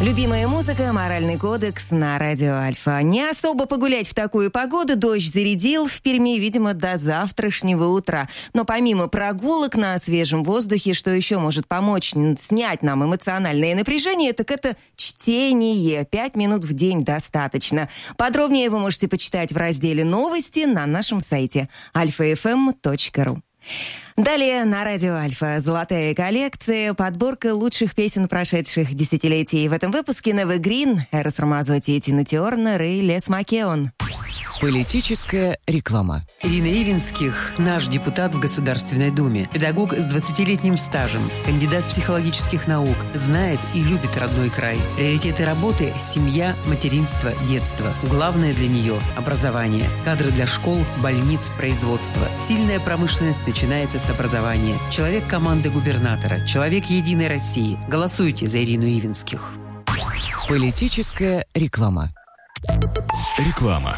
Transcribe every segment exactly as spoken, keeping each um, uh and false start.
Любимая музыка, моральный кодекс на радио Альфа. Не особо погулять в такую погоду, дождь зарядил в Перми, видимо, до завтрашнего утра. Но помимо прогулок на свежем воздухе, что еще может помочь снять нам эмоциональное напряжение, так это чтение. Пять минут в день достаточно. Подробнее вы можете почитать в разделе «Новости» на нашем сайте альфа эф эм точка ру. Далее на радио Альфа «Золотая коллекция», подборка лучших песен прошедших десятилетий. В этом выпуске Never Green, Эрос Рамазотти, Тина Тернер и Лес Маккеон. Политическая реклама. Ирина Ивинских – наш депутат в Государственной Думе. Педагог с двадцатилетним стажем, кандидат психологических наук, знает и любит родной край. Приоритеты работы – семья, материнство, детство. Главное для нее – образование. Кадры для школ, больниц, производства. Сильная промышленность начинается с образования. Человек команды губернатора. Человек Единой России. Голосуйте за Ирину Ивинских. Политическая реклама. Реклама.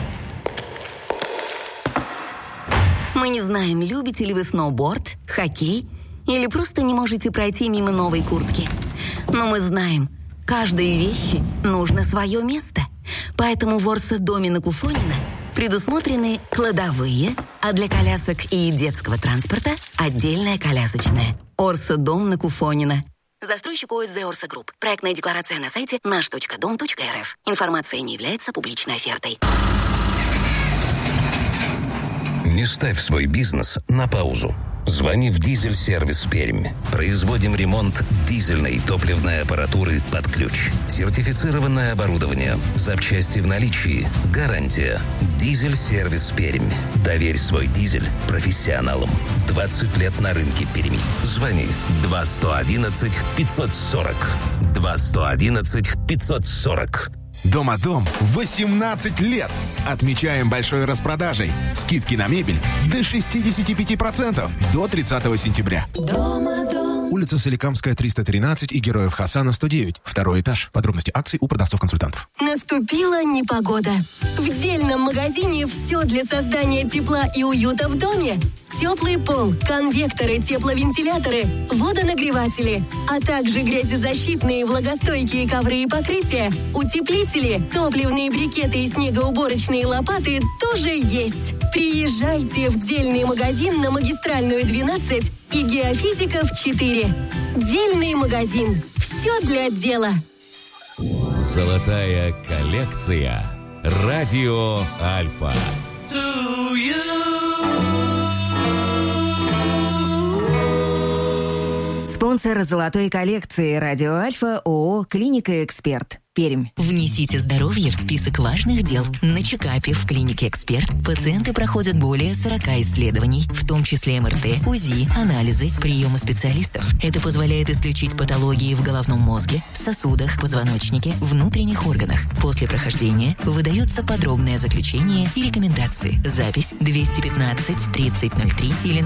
Мы не знаем, любите ли вы сноуборд, хоккей или просто не можете пройти мимо новой куртки. Но мы знаем, каждой вещи нужно свое место. Поэтому в Орсо-доме на Куфонина предусмотрены кладовые, а для колясок и детского транспорта отдельная колясочная. Орсо-дом на Куфонина. Застройщик ОСЗ «Орсо Групп». Проектная декларация на сайте наш точка дом точка эр эф. Информация не является публичной офертой. Не ставь свой бизнес на паузу. Звони в «Дизель-сервис Пермь». Производим ремонт дизельной топливной аппаратуры под ключ. Сертифицированное оборудование. Запчасти в наличии. Гарантия. «Дизель-сервис Пермь». Доверь свой дизель профессионалам. двадцать лет на рынке Перми. Звони два сто одиннадцать пятьсот сорок. два сто одиннадцать пятьсот сорок. Дома-дом восемнадцать лет. Отмечаем большой распродажей. Скидки на мебель до шестьдесят пять процентов до тридцатого сентября. Дома-дом. Улица Соликамская, триста тринадцать и Героев Хасана, сто девять. Второй этаж. Подробности акций у продавцов-консультантов. Наступила непогода. В дельном магазине все для создания тепла и уюта в доме. Теплый пол, конвекторы, тепловентиляторы, водонагреватели, а также грязезащитные и влагостойкие ковры и покрытия, утеплители, топливные брикеты и снегоуборочные лопаты тоже есть. Приезжайте в дельный магазин на Магистральную двенадцать и Геофизиков четыре. Дельный магазин. Все для дела. Золотая коллекция. Радио Альфа. Спонсор золотой коллекции радио Альфа ООО «Клиника Эксперт». Пермь. Внесите здоровье в список важных дел. На чекапе в клинике «Эксперт» пациенты проходят более сорок исследований, в том числе эм эр тэ, УЗИ, анализы, приемы специалистов. Это позволяет исключить патологии в головном мозге, сосудах, позвоночнике, внутренних органах. После прохождения выдается подробное заключение и рекомендации. Запись двести пятнадцать тридцать ноль три или